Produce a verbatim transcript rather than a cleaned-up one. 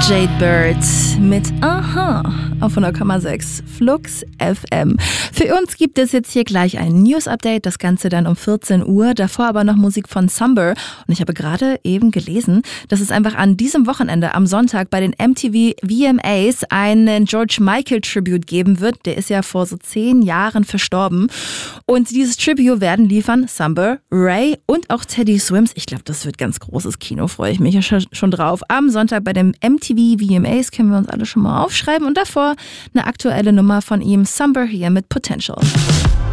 Jade Bird mit Aha auf hundert Komma sechs Flux F M. Für uns gibt es jetzt hier gleich ein News-Update, das Ganze dann um vierzehn Uhr. Davor aber noch Musik von Sumber. Und ich habe gerade eben gelesen, dass es einfach an diesem Wochenende am Sonntag bei den M T V V M As einen George Michael Tribute geben wird. Der ist ja vor so zehn Jahren verstorben. Und dieses Tribute werden liefern Sumber, Ray und auch Teddy Swims. Ich glaube, das wird ganz großes Kino, freue ich mich ja schon drauf. Am Sonntag bei dem M T V V M As können wir uns alle schon mal aufschreiben. Und davor eine aktuelle Nummer von ihm, Sumber hier mit Potential.